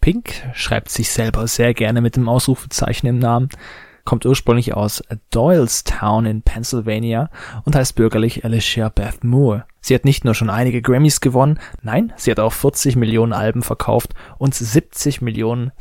Pink schreibt sich selber sehr gerne mit dem Ausrufezeichen im Namen, kommt ursprünglich aus Doylestown in Pennsylvania und heißt bürgerlich Alicia Beth Moore. Sie hat nicht nur schon einige Grammys gewonnen, nein, sie hat auch 40 Millionen Alben verkauft und 70 Millionen